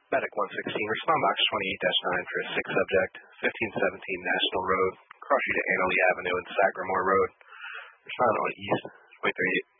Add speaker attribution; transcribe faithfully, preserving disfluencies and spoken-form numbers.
Speaker 1: Medic one sixteen, respond box twenty-eight dash nine for a six subject, fifteen seventeen National Road, cross street to Annalee Avenue and Sagamore Road. Respond on East, wait three